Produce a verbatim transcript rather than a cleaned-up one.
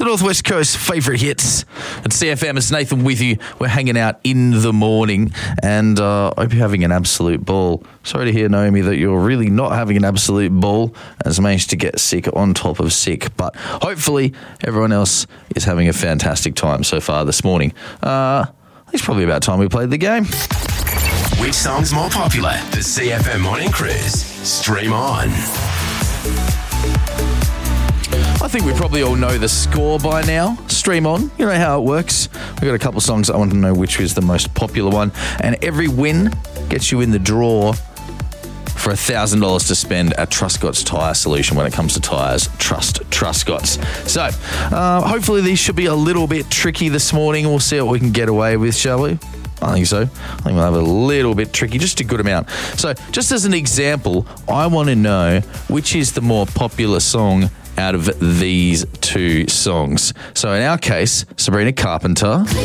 The Northwest Coast favourite hits at C F M. It's Nathan with you. We're hanging out in the morning, and uh, I hope you're having an absolute ball. Sorry to hear, Naomi, that you're really not having an absolute ball, as managed to get sick on top of sick. But hopefully everyone else is having a fantastic time so far this morning. Uh, it's probably about time we played the game. Which song's more popular? The C F M Morning Cruise. Stream on. I think we probably all know the score by now. Stream on. You know how it works. We've got a couple of songs. I want to know which is the most popular one. And every win gets you in the draw for one thousand dollars to spend at Truscott's Tyre Solution. When it comes to tyres, trust Truscott's. So, uh, hopefully these should be a little bit tricky this morning. We'll see what we can get away with, shall we? I think so. I think we'll have a little bit tricky, just a good amount. So, just as an example, I want to know which is the more popular song out of these two songs. So in our case, Sabrina Carpenter.